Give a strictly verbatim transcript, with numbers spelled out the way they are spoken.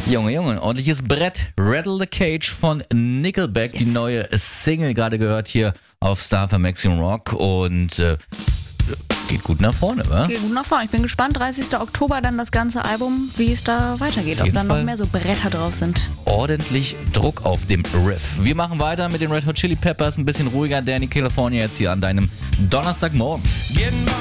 Junge, Junge, ordentliches Brett. Rattle the Cage von Nickelback, yes. Die neue Single, gerade gehört hier auf Star F M Maximum Rock und äh, geht gut nach vorne, wa? Geht gut nach vorne. Ich bin gespannt. dreißigster Oktober dann das ganze Album, wie es da weitergeht. Ob dann noch mehr so Bretter drauf sind. Ordentlich Druck auf dem Riff. Wir machen weiter mit den Red Hot Chili Peppers. Ein bisschen ruhiger. Danny California jetzt hier an deinem Donnerstagmorgen.